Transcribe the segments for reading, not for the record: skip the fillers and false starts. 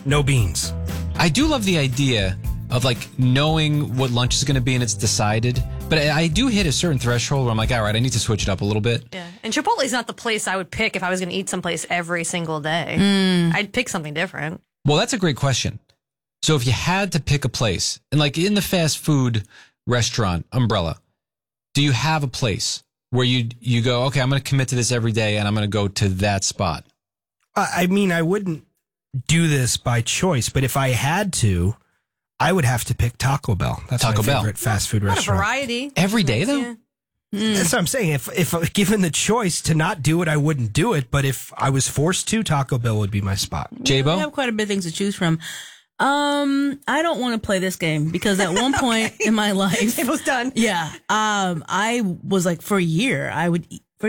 no beans. I do love the idea of like knowing what lunch is going to be and it's decided. But I do hit a certain threshold where I'm like, all right, I need to switch it up a little bit. Yeah. And Chipotle's not the place I would pick if I was going to eat someplace every single day. I'd pick something different. Well, that's a great question. So if you had to pick a place, and like in the fast food restaurant umbrella, do you have a place where you go, okay, I'm going to commit to this every day and I'm going to go to that spot? I mean, I wouldn't do this by choice, but if I had to, I would have to pick Taco Bell. That's Taco my Bell. favorite fast food Not a restaurant. variety. Every day, though? Yeah. That's what I'm saying. If given the choice to not do it, I wouldn't do it. But if I was forced to, Taco Bell would be my spot. J-Bo? I have quite a bit of things to choose from. I don't want to play this game because at one point in my life, It was done. yeah, I was like for a year, I would eat for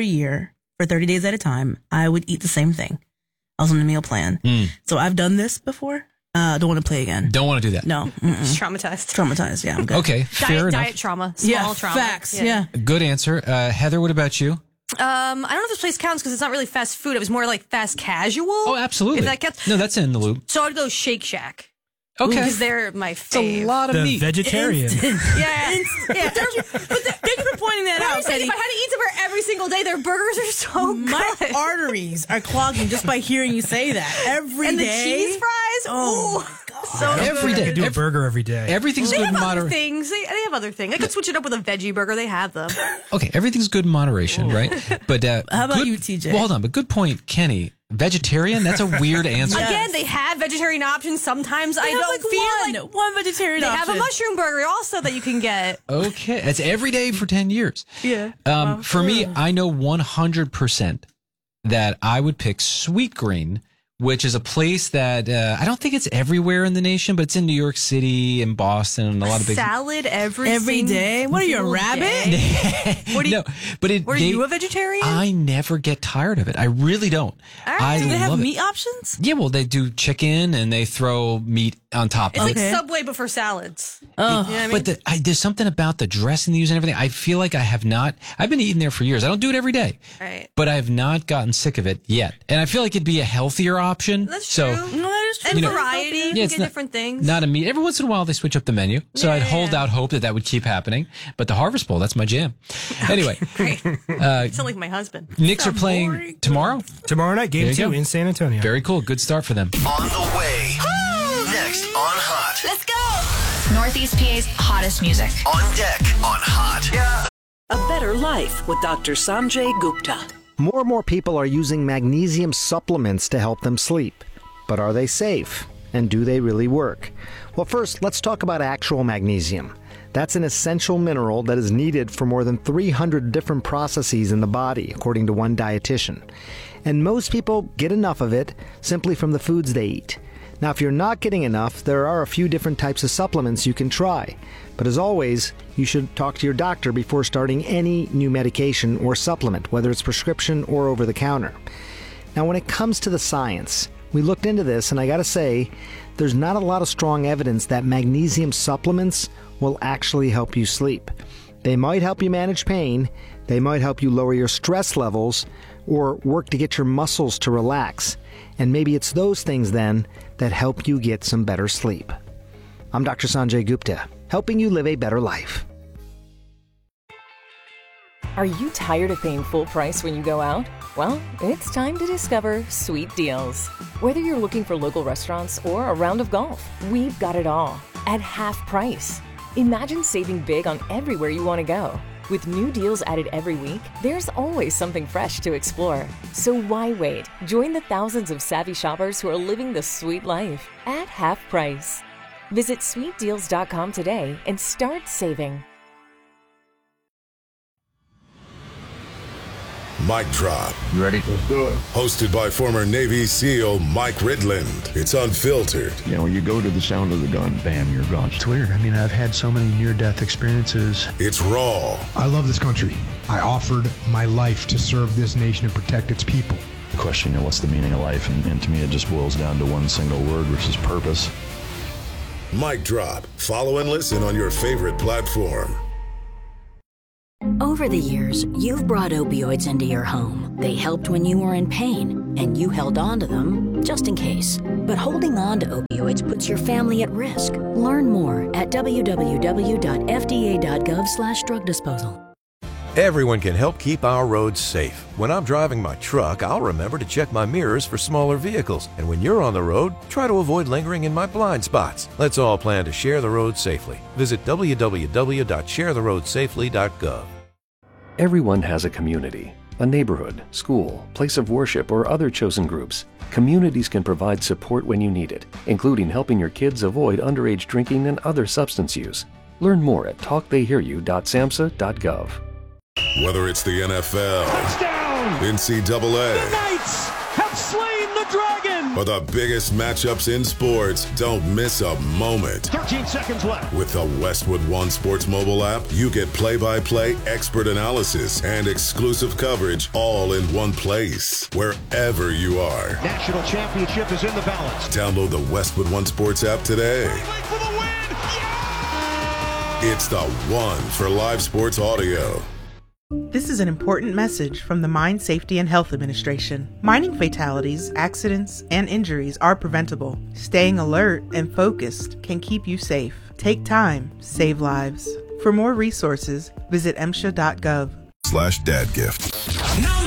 30 days at a time. I would eat the same thing. I was on a meal plan. So I've done this before. Don't want to play again. Don't want to do that. No. It's traumatized. Traumatized. Yeah, I'm good. Okay, fair enough. Diet trauma. Small Yeah, trauma. facts. Yeah. Good answer. Heather, what about you? I don't know if this place counts because it's not really fast food. It was more like fast casual. Oh, absolutely. If that counts. No, that's in the loop. So I'd go Shake Shack. Okay. Because they're my It's a fave. lot of The meat. vegetarian. Yeah. yeah. Thank you for pointing that out, If I had to Teddy. eat somewhere every single day, their burgers are so My good. arteries are clogging just by hearing you say that every and day. the cheese fries. Oh, so Every good. day. I do a burger every day. Everything's They good have in other moderation. things. They have other things. I could switch it up with a veggie burger. They have them. Okay, everything's good in moderation, right? But How about good- you, TJ? Well, hold on, but good point, Kenny. Vegetarian? That's a weird answer. Yes. Again, they have vegetarian options. Sometimes I They have don't like feel like one vegetarian they option. have a mushroom burger also that you can get. Okay, that's every day for 10 years. Yeah. For me, I know 100% that I would pick Sweetgreen, which is a place that I don't think it's everywhere in the nation, but it's in New York City and Boston and a lot of big. Salad every day. What are you, a single rabbit? day. What do you? No, but Were you a vegetarian? I never get tired of it. I really don't. I Do they have love it. meat options? Yeah, well, they do chicken and they throw meat on top It's of like it. Subway but for salads. Oh, You know what I mean? But there's something about the dressing they use and everything. I feel like I have not. I've been eating there for years. I don't do it every day, Right. but I have not gotten sick of it yet. And I feel like it'd be a healthier option. That's so, true. No, that is true. And you know- variety. You Yeah, can it's get not- different things. Not a meat. Every once in a while, they switch up the menu. So I'd hold Yeah. out hope that would keep happening. But the Harvest Bowl, that's my jam. Anyway, Great. Sound like my husband. Knicks are playing tomorrow. Tomorrow night, There game you 2 go. in San Antonio. Very cool. Good start for them. On the way. Next on Hot. Let's go! Northeast PA's hottest music. On deck on Hot. Yeah. A Better Life with Dr. Sanjay Gupta. More and more people are using magnesium supplements to help them sleep. But are they safe? And do they really work? Well, first, let's talk about actual magnesium. That's an essential mineral that is needed for more than 300 different processes in the body, according to one dietitian. And most people get enough of it simply from the foods they eat. Now, if you're not getting enough, there are a few different types of supplements you can try. But as always, you should talk to your doctor before starting any new medication or supplement, whether it's prescription or over the counter. Now, when it comes to the science, we looked into this, and I gotta say, there's not a lot of strong evidence that magnesium supplements will actually help you sleep. They might help you manage pain, they might help you lower your stress levels, or work to get your muscles to relax. And maybe it's those things then that help you get some better sleep. I'm Dr. Sanjay Gupta, helping you live a better life. Are you tired of paying full price when you go out? Well, it's time to discover Sweet Deals. Whether you're looking for local restaurants or a round of golf, we've got it all at half price. Imagine saving big on everywhere you want to go. With new deals added every week, there's always something fresh to explore. So why wait? Join the thousands of savvy shoppers who are living the sweet life at half price. Visit sweetdeals.com today and start saving. Mic Drop. You ready? Let's do it. Hosted by former Navy SEAL Mike Ridland. It's unfiltered. You know, when you go to the sound of the gun, bam, you're gone. It's weird. I mean, I've had so many near-death experiences. It's raw. I love this country. I offered my life to serve this nation and protect its people. The question, you know, what's the meaning of life? And to me, it just boils down to one single word, which is purpose. Mic Drop. Follow and listen on your favorite platform. Over the years, you've brought opioids into your home. They helped when you were in pain. and you held on to them just in case. But holding on to opioids puts your family at risk. Learn more at www.fda.gov/drug disposal. Everyone can help keep our roads safe. When I'm driving my truck, I'll remember to check my mirrors for smaller vehicles. And when you're on the road, try to avoid lingering in my blind spots. Let's all plan to share the road safely. Visit www.sharetheroadsafely.gov. Everyone has a community, a neighborhood, school, place of worship, or other chosen groups. Communities can provide support when you need it, including helping your kids avoid underage drinking and other substance use. Learn more at talktheyhearyou.samhsa.gov. Whether it's the NFL, touchdown, NCAA, the Knights have slain the dragon, or the biggest matchups in sports, don't miss a moment. 13 seconds left. With the Westwood One Sports mobile app, you get play-by-play expert analysis and exclusive coverage all in one place, wherever you are. National championship is in the balance. Download the Westwood One Sports app today. For the win. Yeah! It's the one for live sports audio. This is an important message from the Mine Safety and Health Administration. Mining fatalities, accidents, and injuries are preventable. Staying alert and focused can keep you safe. Take time, save lives. For more resources, visit MSHA.gov/dadgift.